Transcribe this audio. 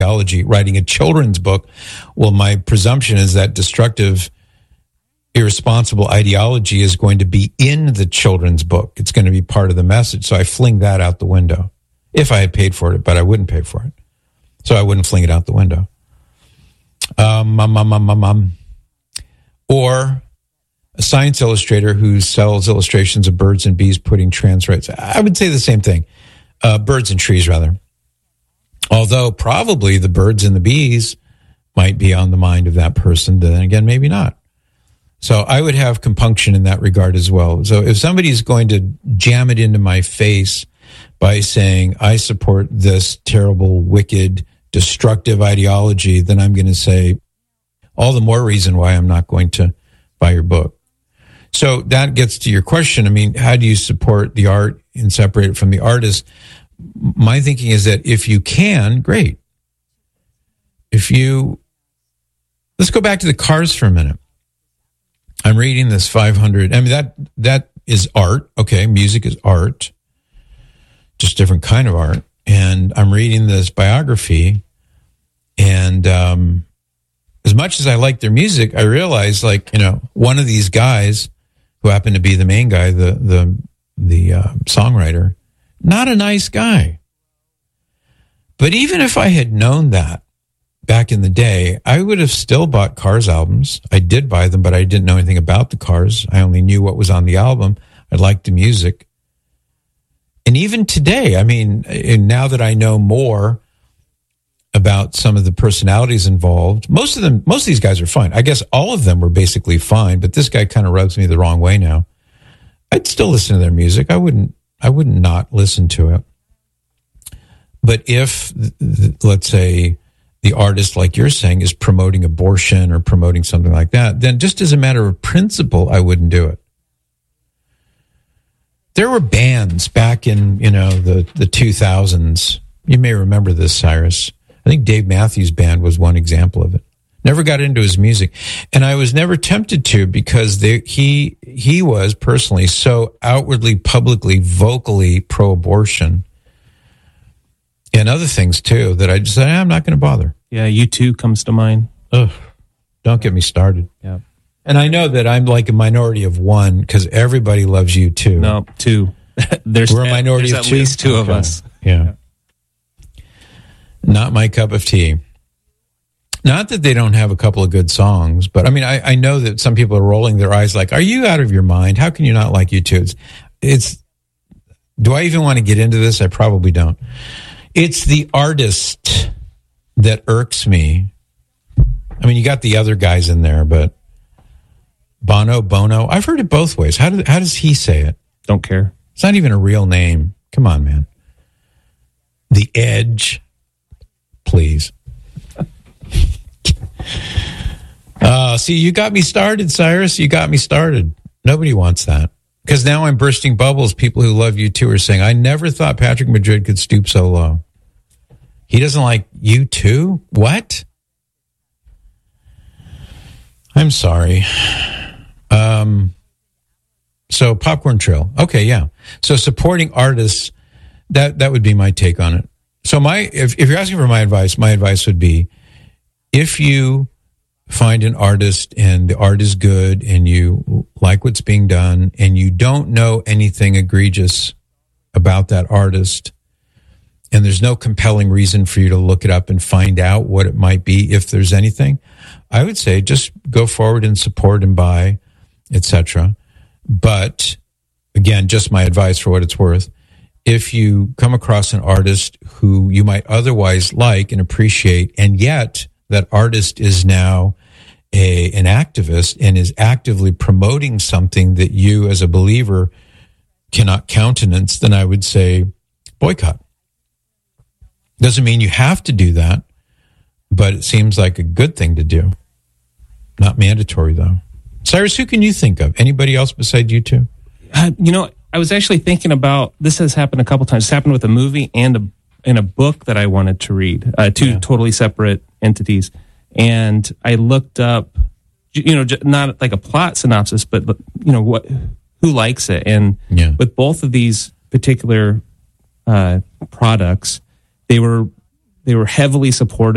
ideology, writing a children's book. Well, my presumption is that destructive, irresponsible ideology is going to be in the children's book. It's going to be part of the message. So I fling that out the window if I had paid for it, but I wouldn't pay for it. So I wouldn't fling it out the window. Or a science illustrator who sells illustrations of birds and bees putting trans rights. I would say the same thing. Birds and trees, rather. Although probably the birds and the bees might be on the mind of that person, then again, maybe not. So I would have compunction in that regard as well. So if somebody's going to jam it into my face by saying, I support this terrible, wicked, destructive ideology, then I'm going to say, all the more reason why I'm not going to buy your book. So that gets to your question. I mean, how do you support the art and separate it from the artist? My thinking is that if you can, great. Let's go back to the Cars for a minute. I'm reading this 500. I mean, that is art. Okay, music is art, just different kind of art. And I'm reading this biography, and as much as I like their music, I realize, one of these guys who happened to be the main guy, the songwriter, not a nice guy. But even if I had known that back in the day, I would have still bought Cars albums. I did buy them, but I didn't know anything about the Cars. I only knew what was on the album. I liked the music. And even today, I mean, and now that I know more about some of the personalities involved, most of these guys are fine. I guess all of them were basically fine, but this guy kind of rubs me the wrong way now. I'd still listen to their music. I wouldn't not listen to it. But if, let's say, the artist, like you're saying, is promoting abortion or promoting something like that, then just as a matter of principle, I wouldn't do it. There were bands back in, the 2000s. You may remember this, Cyrus. I think Dave Matthews Band was one example of it. Never got into his music. And I was never tempted to, because he was personally so outwardly, publicly, vocally pro-abortion and other things too, that I just said, I'm not going to bother. Yeah, U2 comes to mind. Ugh, don't get me started. Yeah. And I know that I'm like a minority of one, because everybody loves U2. No, two. We're a minority of at two. Least two of us. Yeah. Not my cup of tea. Not that they don't have a couple of good songs, but I mean, I know that some people are rolling their eyes like, are you out of your mind? How can you not like U2? Do I even want to get into this? I probably don't. It's the artist that irks me. I mean, you got the other guys in there, but Bono, I've heard it both ways. How does he say it? Don't care. It's not even a real name. Come on, man. The Edge. Please. See, you got me started, Cyrus. You got me started. Nobody wants that. Because now I'm bursting bubbles. People who love U2 are saying, I never thought Patrick Madrid could stoop so low. He doesn't like U2? What? I'm sorry. So Popcorn Trail. Okay, yeah. So supporting artists, that would be my take on it. So if you're asking for my advice would be, if you find an artist and the art is good and you like what's being done and you don't know anything egregious about that artist, and there's no compelling reason for you to look it up and find out what it might be, if there's anything, I would say just go forward and support and buy, etc. But again, just my advice for what it's worth. If you come across an artist who you might otherwise like and appreciate, and yet that artist is now an activist and is actively promoting something that you as a believer cannot countenance, then I would say boycott. Doesn't mean you have to do that, but it seems like a good thing to do. Not mandatory, though. Cyrus, who can you think of? Anybody else besides you two? I was actually thinking about, this has happened a couple times. It's happened with a movie and a book that I wanted to read, two totally separate entities. And I looked up, not like a plot synopsis, but who likes it? And with both of these particular products, they were heavily supported